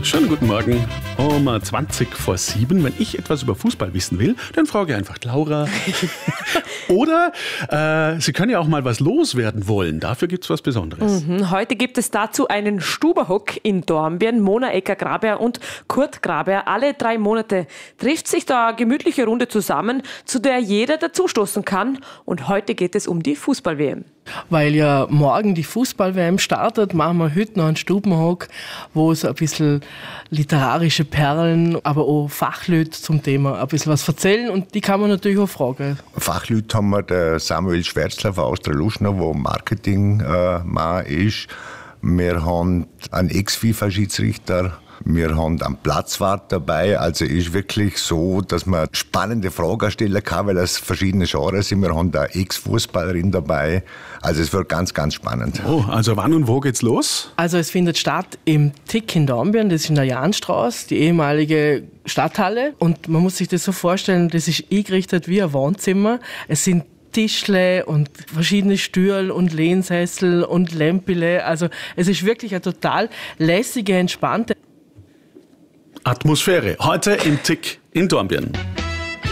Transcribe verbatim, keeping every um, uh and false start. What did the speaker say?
Schönen guten Morgen. Um zwanzig vor sieben. Wenn ich etwas über Fußball wissen will, dann frage ich einfach Laura. Oder äh, Sie können ja auch mal was loswerden wollen. Dafür gibt es was Besonderes. Mhm. Heute gibt es dazu einen Stuberhock in Dornbirn. Mona Ecker-Graber und Kurt Graber. Alle drei Monate trifft sich da eine gemütliche Runde zusammen, zu der jeder dazustoßen kann. Und heute geht es um die Fußball-W M. Weil ja morgen die Fußball-W M startet, machen wir heute noch einen Stubenhock, wo es ein bisschen literarische Perlen, aber auch Fachleute zum Thema ein bisschen was erzählen und die kann man natürlich auch fragen. Fachleute haben wir der Samuel Schwärzler von Austria Luschner, der Marketingmann ist. Wir haben einen Ex-FIFA-Schiedsrichter. Wir haben einen Platzwart dabei, also ist wirklich so, dass man spannende Fragen stellen kann, weil es verschiedene Genres sind. Wir haben da eine Ex-Fußballerin dabei, also es wird ganz, ganz spannend. Oh, also wann und wo geht's los? Also es findet statt im Tick in Dornbirn, das ist in der Jahnstraße, die ehemalige Stadthalle. Und man muss sich das so vorstellen, das ist eingerichtet wie ein Wohnzimmer. Es sind Tischle und verschiedene Stühle und Lehnsessel und Lämpele. Also es ist wirklich eine total lässige, entspannte Atmosphäre. Heute im Tick in Dornbirn.